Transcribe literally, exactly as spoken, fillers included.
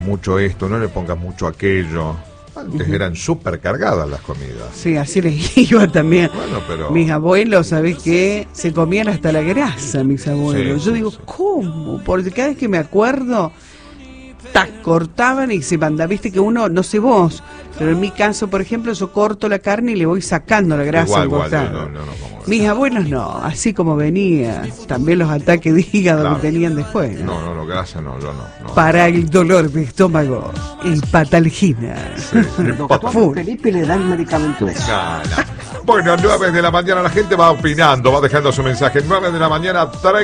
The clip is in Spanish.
mucho esto, no le pongas mucho aquello. Antes uh-huh. eran súper cargadas las comidas. Sí, así les iba también. Bueno, pero... Mis abuelos, ¿sabés qué? Se comían hasta la grasa, mis abuelos. Sí, Yo sí, digo, sí. ¿cómo? Porque cada vez que me acuerdo, tac, cortaban y se mandaban. Viste que uno, no sé vos, pero en mi caso, por ejemplo, yo corto la carne y le voy sacando la grasa. Igual, al igual, costado. no, no, no, no, Mis abuelos no, así como venía. También los ataques de hígado claro. que tenían después. No, no, no, grasa no, yo no. no. Para el dolor de estómago, el patalgina. Sí, el Doctor Felipe le da el medicamento ese. No, no. Bueno, nueve de la mañana la gente va opinando, va dejando su mensaje. nueve de la mañana,